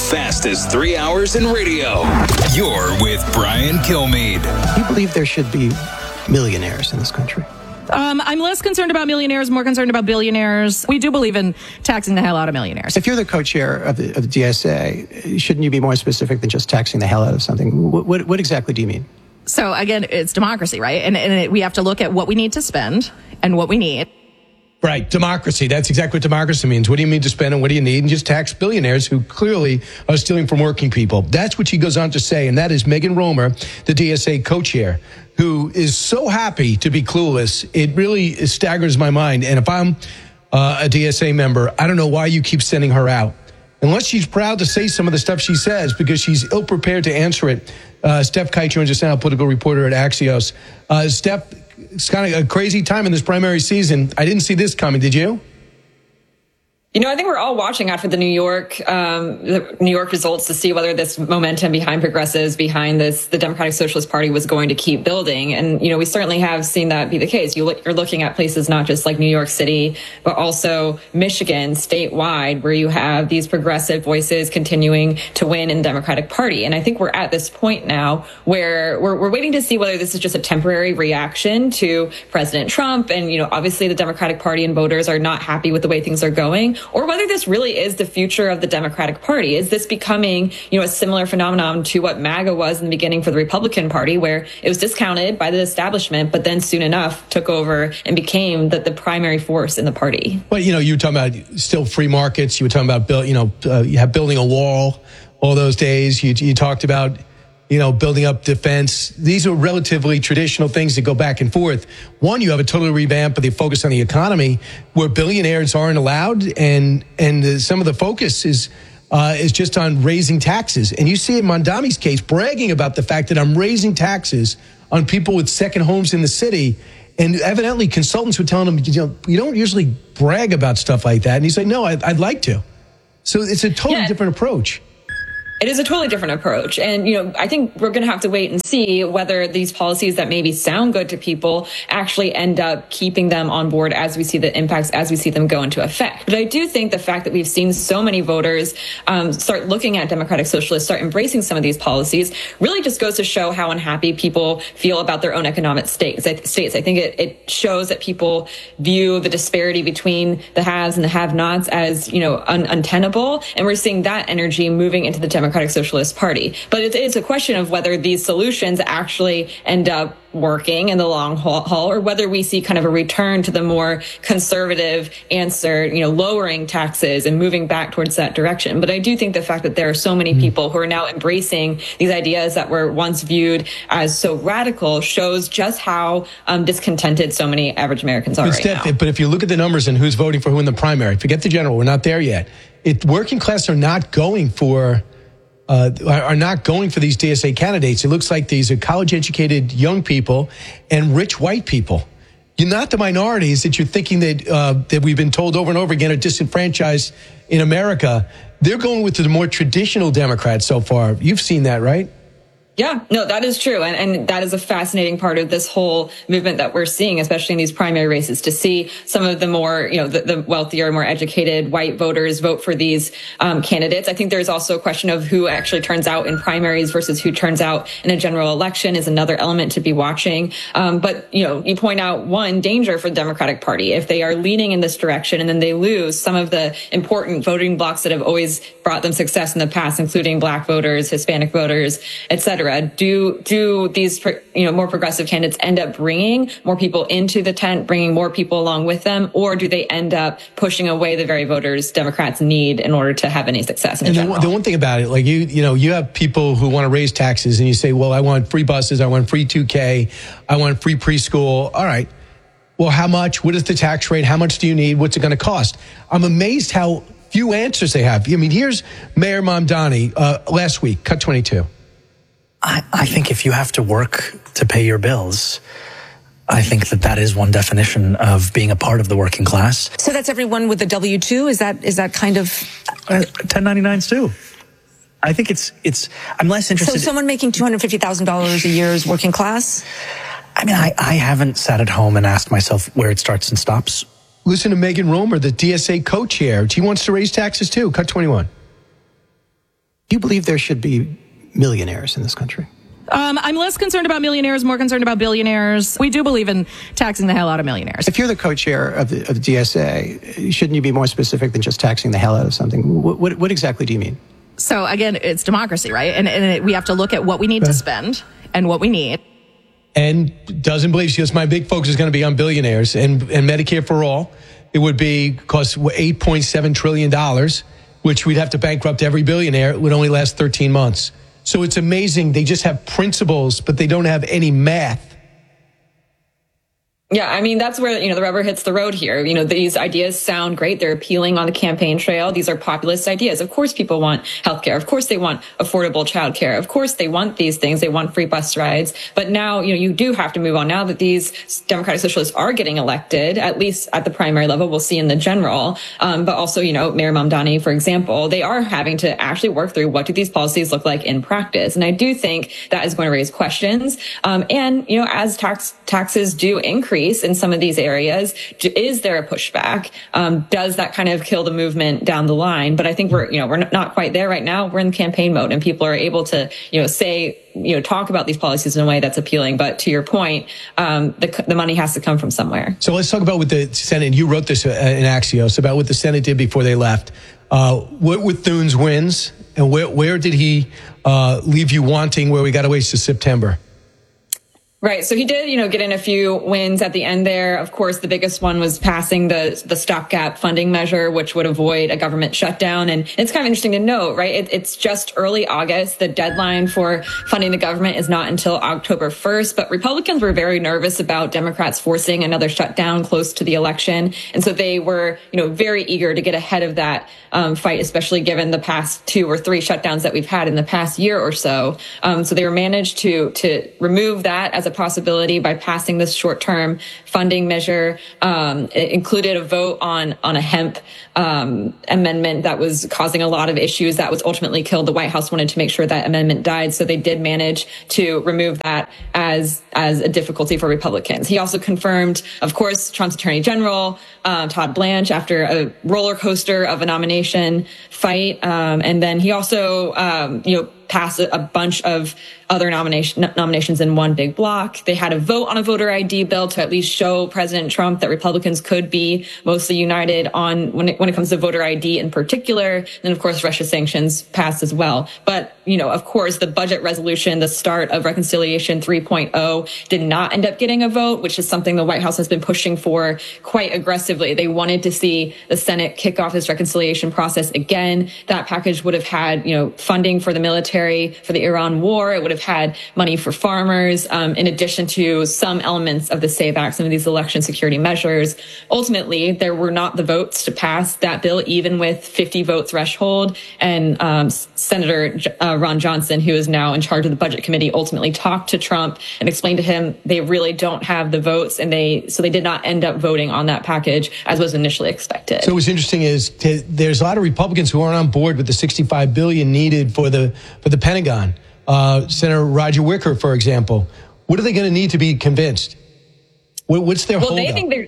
fastest 3 hours in radio. You're with Brian Kilmeade. Do you believe there should be millionaires in this country? I'm less concerned about millionaires, more concerned about billionaires. We do believe in taxing the hell out of millionaires. If you're the co-chair of the DSA, shouldn't you be more specific than just taxing the hell out of something? What exactly do you mean? So again, it's democracy, right? And we have to look at what we need to spend and what we need. Right, democracy. That's exactly what democracy means. What do you mean to spend and what do you need? And just tax billionaires who clearly are stealing from working people. That's what she goes on to say, and that is Megan Romer, the DSA co-chair, who is so happy to be clueless. It really staggers my mind. And if I'm a DSA member, I don't know why you keep sending her out. Unless she's proud to say some of the stuff she says because she's ill-prepared to answer it. Steph Kite joins us now, political reporter at Axios. Steph, it's kind of a crazy time in this primary season. I didn't see this coming. Did you? You know, I think we're all watching after the New York results to see whether this momentum behind progressives, behind the Democratic Socialist Party was going to keep building. And, you know, we certainly have seen that be the case. You're looking at places not just like New York City, but also Michigan statewide, where you have these progressive voices continuing to win in the Democratic Party. And I think we're at this point now where we're waiting to see whether this is just a temporary reaction to President Trump. And, you know, obviously the Democratic Party and voters are not happy with the way things are going, or whether this really is the future of the Democratic Party. Is this becoming, you know, a similar phenomenon to what MAGA was in the beginning for the Republican Party, where it was discounted by the establishment, but then soon enough took over and became the primary force in the party? Well, you know, you were talking about still free markets. You were talking about, you have building a wall all those days. You talked about, you know, building up defense. These are relatively traditional things that go back and forth. One, you have a totally revamp of the focus on the economy where billionaires aren't allowed. And some of the focus is just on raising taxes. And you see in Mondami's case, bragging about the fact that I'm raising taxes on people with second homes in the city. And evidently consultants were telling him, you know, you don't usually brag about stuff like that. And he's like, no, I'd like to. So it's a totally different approach. It is a totally different approach. And, you know, I think we're going to have to wait and see whether these policies that maybe sound good to people actually end up keeping them on board as we see the impacts, as we see them go into effect. But I do think the fact that we've seen so many voters start looking at Democratic Socialists, start embracing some of these policies, really just goes to show how unhappy people feel about their own economic states. I think it shows that people view the disparity between the haves and the have-nots as, you know, untenable. And we're seeing that energy moving into the Democratic Socialist Party. But it's a question of whether these solutions actually end up working in the long haul, or whether we see kind of a return to the more conservative answer, you know, lowering taxes and moving back towards that direction. But I do think the fact that there are so many people who are now embracing these ideas that were once viewed as so radical shows just how discontented so many average Americans are now. But if you look at the numbers and who's voting for who in the primary, forget the general, we're not there yet. Working class are not going for these DSA candidates. It looks like these are college-educated young people and rich white people. You're not the minorities that you're thinking that we've been told over and over again are disenfranchised in America. They're going with the more traditional Democrats so far. You've seen that, right? Yeah, no, that is true. And that is a fascinating part of this whole movement that we're seeing, especially in these primary races, to see some of the more, you know, the wealthier, more educated white voters vote for these candidates. I think there's also a question of who actually turns out in primaries versus who turns out in a general election is another element to be watching. But, you know, you point out one danger for the Democratic Party. If they are leaning in this direction and then they lose some of the important voting blocks that have always brought them success in the past, including Black voters, Hispanic voters, et cetera. Do these, you know, more progressive candidates end up bringing more people into the tent, bringing more people along with them, or do they end up pushing away the very voters Democrats need in order to have any success in general? The one thing about it, like you have people who want to raise taxes, and you say, well, I want free buses, I want free 2K, I want free preschool. All right. Well, how much? What is the tax rate? How much do you need? What's it going to cost? I'm amazed how few answers they have. I mean, here's Mayor Mamdani last week, cut 22. I think if you have to work to pay your bills, I think that is one definition of being a part of the working class. So that's everyone with the W-2? Is that kind of 1099s too? I think it's I'm less interested. So someone making $250,000 a year is working class? I mean, I haven't sat at home and asked myself where it starts and stops. Listen to Megan Romer, the DSA co-chair. She wants to raise taxes too. Cut 21. Do you believe there should be millionaires in this country? I'm less concerned about millionaires, more concerned about billionaires. We do believe in taxing the hell out of millionaires. If you're the co-chair of the DSA, shouldn't you be more specific than just taxing the hell out of something? What exactly do you mean? So again, it's democracy, right? And we have to look at what we need to spend and what we need. And doesn't believe, she goes, my big focus is going to be on billionaires and Medicare for all. It would cost $8.7 trillion, which we'd have to bankrupt every billionaire. It would only last 13 months. So it's amazing. They just have principles, but they don't have any math. Yeah, I mean, that's where, the rubber hits the road here. These ideas sound great. They're appealing on the campaign trail. These are populist ideas. Of course, people want healthcare. Of course, they want affordable childcare. Of course, they want these things. They want free bus rides. But now, you do have to move on. Now that these Democratic Socialists are getting elected, at least at the primary level, we'll see in the general. But also, Mayor Mamdani, for example, they are having to actually work through what do these policies look like in practice. And I do think that is going to raise questions. As taxes do increase in some of these areas, is there a pushback? Does that kind of kill the movement down the line? But I think we're not quite there right now. We're in campaign mode, and people are able to talk about these policies in a way that's appealing. But to your point, the money has to come from somewhere. So let's talk about what the Senate, you wrote this in Axios, about what the Senate did before they left. What were Thune's wins, and where did he leave you wanting, where we got to wait to September? Right. So he did, get in a few wins at the end there. Of course, the biggest one was passing the stopgap funding measure, which would avoid a government shutdown. And it's kind of interesting to note, right? It's just early August. The deadline for funding the government is not until October 1st. But Republicans were very nervous about Democrats forcing another shutdown close to the election. And so they were, very eager to get ahead of that fight, especially given the past 2 or 3 shutdowns that we've had in the past year or so. So they were managed to remove that as a possibility by passing this short-term funding measure. It included a vote on a hemp amendment that was causing a lot of issues. That was ultimately killed. The White House wanted to make sure that amendment died, so they did manage to remove that as a difficulty for Republicans. He also confirmed, of course, Trump's Attorney General, Todd Blanche, after a roller coaster of a nomination fight. And then he also, passed a bunch of other nominations in one big block. They had a vote on a voter ID bill to at least show President Trump that Republicans could be mostly united on when it comes to voter ID in particular. And of course, Russia sanctions passed as well. But, of course, the budget resolution, the start of Reconciliation 3.0 did not end up getting a vote, which is something the White House has been pushing for quite aggressively. They wanted to see the Senate kick off this reconciliation process again. That package would have had, funding for the military, for the Iran war. It would have had money for farmers, in addition to some elements of the SAVE Act, some of these election security measures. Ultimately, there were not the votes to pass that bill, even with 50 vote threshold. And Senator Ron Johnson, who is now in charge of the Budget Committee, ultimately talked to Trump and explained to him they really don't have the votes, and they did not end up voting on that package as was initially expected. So what's interesting is there's a lot of Republicans who aren't on board with the $65 billion needed for the Pentagon. Senator Roger Wicker, for example. What are they going to need to be convinced? What's their holdup?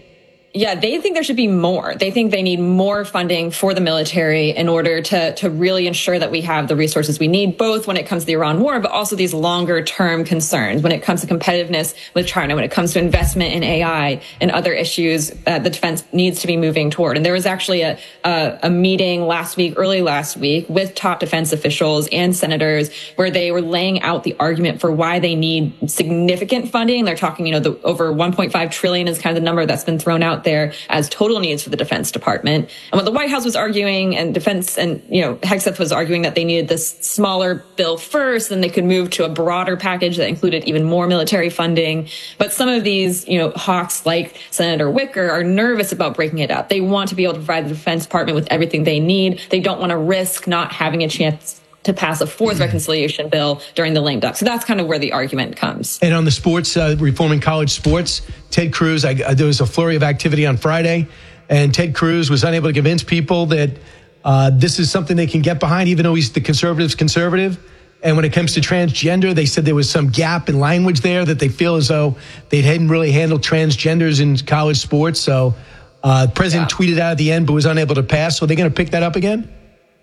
They think there should be more. They think they need more funding for the military in order to really ensure that we have the resources we need, both when it comes to the Iran war, but also these longer term concerns when it comes to competitiveness with China, when it comes to investment in AI and other issues that the defense needs to be moving toward. And there was actually a meeting early last week with top defense officials and senators where they were laying out the argument for why they need significant funding. They're talking, the over 1.5 trillion is kind of the number that's been thrown out there as total needs for the Defense Department. And what the White House was arguing, and Defense and, Hegseth was arguing that they needed this smaller bill first, then they could move to a broader package that included even more military funding. But some of these, hawks like Senator Wicker are nervous about breaking it up. They want to be able to provide the Defense Department with everything they need. They don't want to risk not having a chance to pass a fourth reconciliation bill during the lame duck. So that's kind of where the argument comes. And on the sports, reforming college sports, Ted Cruz, there was a flurry of activity on Friday, and Ted Cruz was unable to convince people that this is something they can get behind, even though he's the conservative's conservative. And when it comes to transgender, they said there was some gap in language there that they feel as though they hadn't really handled transgenders in college sports. So the president tweeted out at the end, but was unable to pass. So are they going to pick that up again?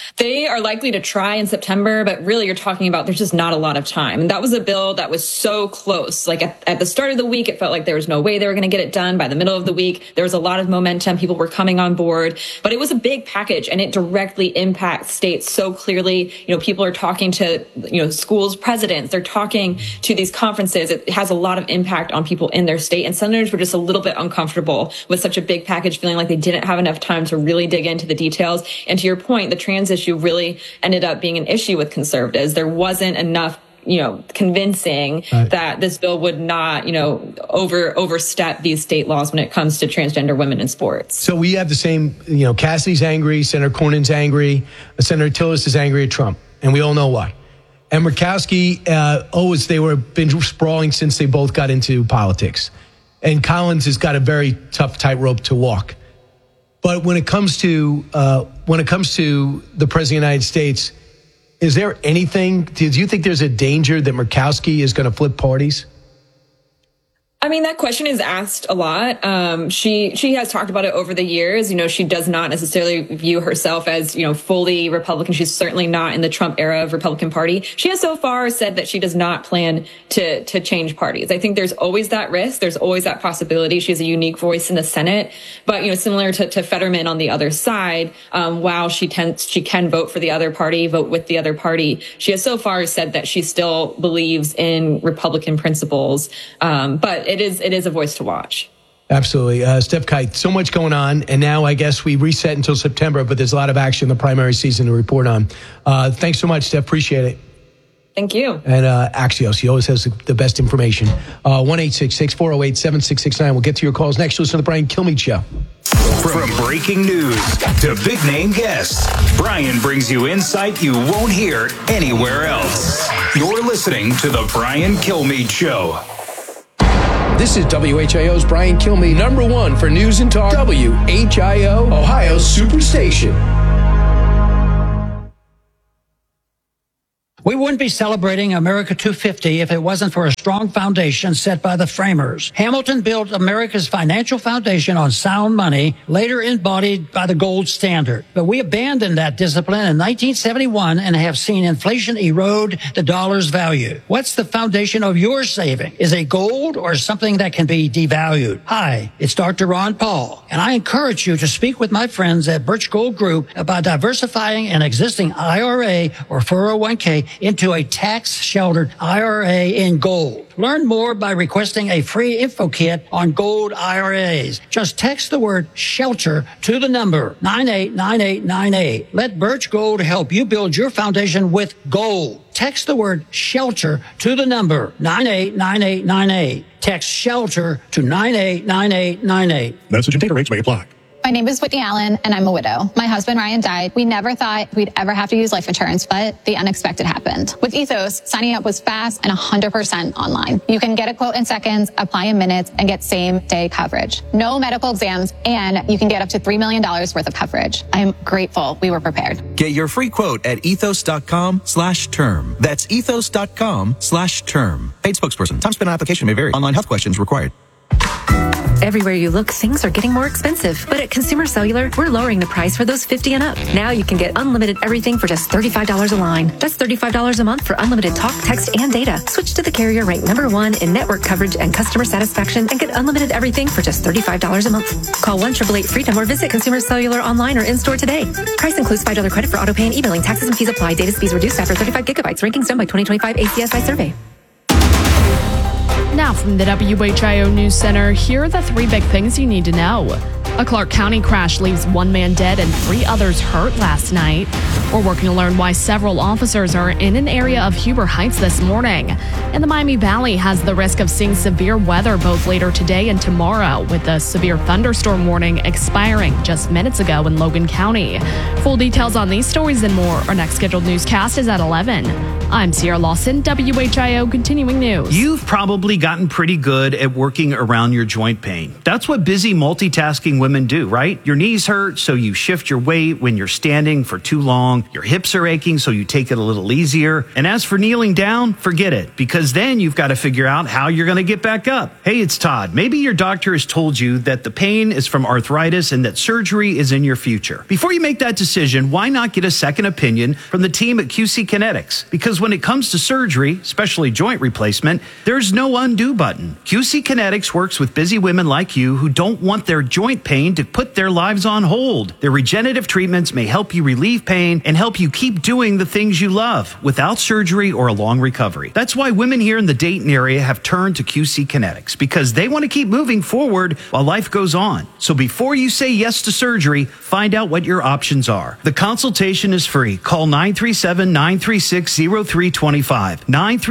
They are likely to try in September, but really you're talking about there's just not a lot of time. And that was a bill that was so close. Like at the start of the week, it felt like there was no way they were going to get it done. By the middle of the week, there was a lot of momentum. People were coming on board, but it was a big package and it directly impacts states so clearly. People are talking to, schools presidents. They're talking to these conferences. It has a lot of impact on people in their state. And senators were just a little bit uncomfortable with such a big package, feeling like they didn't have enough time to really dig into the details. And to your point, the trans issue really ended up being an issue with conservatives. There wasn't enough convincing that this bill would not, overstep these state laws when it comes to transgender women in sports. So we have the same, Cassidy's angry, Senator Cornyn's angry, Senator Tillis is angry at Trump, and we all know why. And Murkowski, been sprawling since they both got into politics. And Collins has got a very tough tightrope to walk. But when it comes to the President of the United States, is there anything? Do you think there's a danger that Murkowski is going to flip parties? I mean, that question is asked a lot. She has talked about it over the years. She does not necessarily view herself as, fully Republican. She's certainly not in the Trump era of Republican Party. She has so far said that she does not plan to change parties. I think there's always that risk. There's always that possibility. She has a unique voice in the Senate. But, similar to Fetterman on the other side, while she can vote for the other party, vote with the other party, she has so far said that she still believes in Republican principles. But it is a voice to watch. Absolutely. Steph Kite, so much going on. And now I guess we reset until September, but there's a lot of action in the primary season to report on. Thanks so much, Steph. Appreciate it. Thank you. And Axios, he always has the best information. 1-866-408-7669. We'll get to your calls next. Listen to the Brian Kilmeade Show. From breaking news to big name guests, Brian brings you insight you won't hear anywhere else. You're listening to the Brian Kilmeade Show. This is WHIO's Brian Kilmeade, number one for news and talk. WHIO, Ohio's Superstation. We wouldn't be celebrating America 250 if it wasn't for a strong foundation set by the framers. Hamilton built America's financial foundation on sound money, later embodied by the gold standard. But we abandoned that discipline in 1971 and have seen inflation erode the dollar's value. What's the foundation of your saving? Is it gold or something that can be devalued? Hi, it's Dr. Ron Paul, and I encourage you to speak with my friends at Birch Gold Group about diversifying an existing IRA or 401k into a tax-sheltered IRA in gold. Learn more by requesting a free info kit on gold IRAs. Just text the word SHELTER to the number 989898. Let Birch Gold help you build your foundation with gold. Text the word SHELTER to the number 989898. Text SHELTER to 989898. Message and data rates may apply. My name is Whitney Allen, and I'm a widow. My husband, Ryan, died. We never thought we'd ever have to use life insurance, but the unexpected happened. With Ethos, signing up was fast and 100% online. You can get a quote in seconds, apply in minutes, and get same-day coverage. No medical exams, and you can get up to $3 million worth of coverage. I'm grateful we were prepared. Get your free quote at ethos.com/term. That's ethos.com/term. Paid spokesperson. Time spent on application may vary. Online health questions required. Everywhere you look, things are getting more expensive. But at Consumer Cellular, we're lowering the price for those 50 and up. Now you can get unlimited everything for just $35 a line. That's $35 a month for unlimited talk, text, and data. Switch to the carrier ranked #1 in network coverage and customer satisfaction and get unlimited everything for just $35 a month. Call 1-888-FREEDOM or visit Consumer Cellular online or in-store today. Price includes $5 credit for auto pay and e-billing. Taxes and fees apply. Data speeds reduced after 35 gigabytes. Rankings done by 2025 ACSI survey. Now from the WHIO News Center, here are the 3 big things you need to know. A Clark County crash leaves 1 man dead and 3 others hurt last night. We're working to learn why several officers are in an area of Huber Heights this morning. And the Miami Valley has the risk of seeing severe weather both later today and tomorrow, with a severe thunderstorm warning expiring just minutes ago in Logan County. Full details on these stories and more. Our next scheduled newscast is at 11. I'm Sierra Lawson, WHIO Continuing News. You've probably gotten pretty good at working around your joint pain. That's what busy multitasking women women do, right? Your knees hurt, so you shift your weight when you're standing for too long. Your hips are aching, so you take it a little easier. And as for kneeling down, forget it, because then you've got to figure out how you're going to get back up. Hey, it's Todd. Maybe your doctor has told you that the pain is from arthritis and that surgery is in your future. Before you make that decision, why not get a second opinion from the team at QC Kinetics? Because when it comes to surgery, especially joint replacement, there's no undo button. QC Kinetics works with busy women like you who don't want their joint pain to put their lives on hold. Their regenerative treatments may help you relieve pain and help you keep doing the things you love without surgery or a long recovery. That's why women here in the Dayton area have turned to QC Kinetics, because they want to keep moving forward while life goes on. So before you say yes to surgery, find out what your options are. The consultation is free. Call 937-936-0325.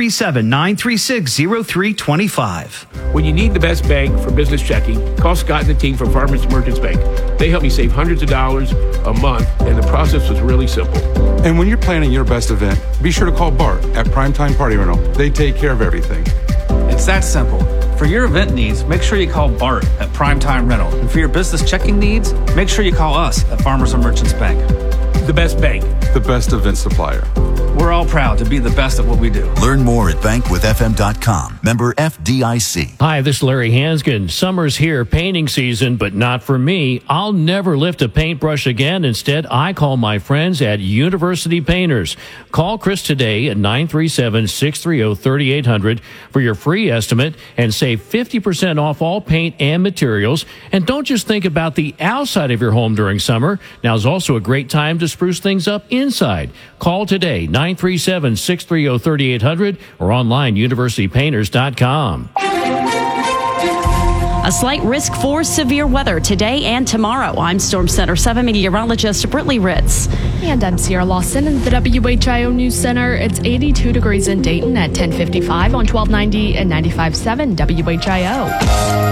937-936-0325. When you need the best bank for business checking, call Scott and the team from Farmers Merchants Bank. They help me save hundreds of dollars a month, and the process was really simple. And when you're planning your best event, be sure to call Bart at Primetime Party Rental. They take care of everything. It's that simple. For your event needs, make sure you call Bart at Primetime Rental. And for your business checking needs, make sure you call us at Farmers and Merchants Bank. The best bank. The best event supplier. We're all proud to be the best at what we do. Learn more at bankwithfm.com. Member FDIC. Hi, this is Larry Hanskin. Summer's here, painting season, but not for me. I'll never lift a paintbrush again. Instead, I call my friends at University Painters. Call Chris today at 937-630-3800 for your free estimate and save 50% off all paint and materials. And don't just think about the outside of your home during summer. Now is also a great time to spruce things up inside. Call today, 937-630-3800 or online, universitypainters.com. A slight risk for severe weather today and tomorrow. I'm Storm Center 7 meteorologist Britley Ritz. And I'm Sierra Lawson in the WHIO News Center. It's 82 degrees in Dayton at 10:55 on 1290 and 95.7 WHIO.